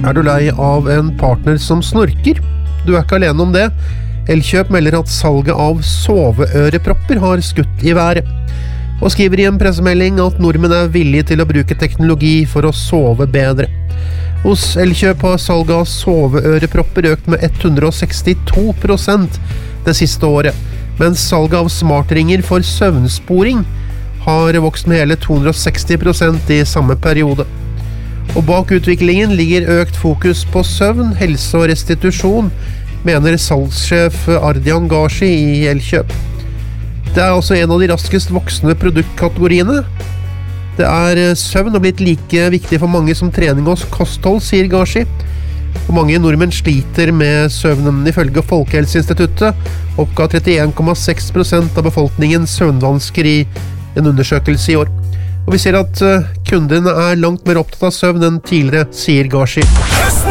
du lei av en partner som snorker? Du ikke alene om det. Elkjøp melder at salget av soveørepropper har skutt i været, og skriver i en pressemelding at nordmenn villige til å bruke teknologi for å sove bedre. Hos Elkjøp har salget av soveørepropper økt med 162% det siste året, mens salget av smartringer for søvnsporing har vokst med hele 260% i samme periode. Og bak utviklingen ligger økt fokus på søvn, helse og restitusjon, mener salgssjef Ardian Gashi i Elkjøp. Det også en av de raskest voksende produktkategoriene. Det søvn har blitt like viktig for mange som trening og kosthold, sier Gashi. Og mange nordmenn sliter med søvnen. Ifølge Folkehelseinstituttet oppga 31,6% av befolkningen søvnvansker i en undersøkelse i år. Og vi ser at kundene langt mer opptatt av søvn enn tidligere, sier Gashi.